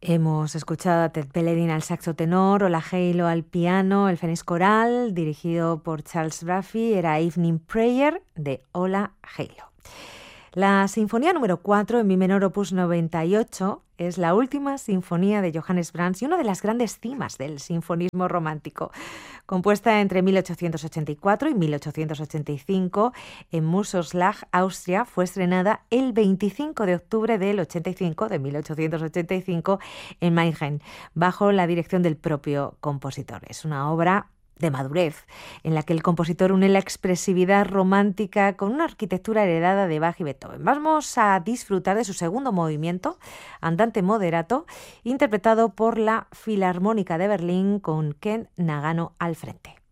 Hemos escuchado a Ted Pellerin al saxo tenor, Ola Halo al piano, el Fénix Coral, dirigido por Charles Brophy, era Evening Prayer de Ola Halo. La Sinfonía número 4 en mi menor opus 98 es la última sinfonía de Johannes Brahms y una de las grandes cimas del sinfonismo romántico. Compuesta entre 1884 y 1885 en Mosel, Austria, fue estrenada el 25 de octubre del 85, de 1885, en Mannheim, bajo la dirección del propio compositor. Es una obra de madurez, en la que el compositor une la expresividad romántica con una arquitectura heredada de Bach y Beethoven. Vamos a disfrutar de su segundo movimiento, Andante moderato, interpretado por la Filarmónica de Berlín con Ken Nagano al frente.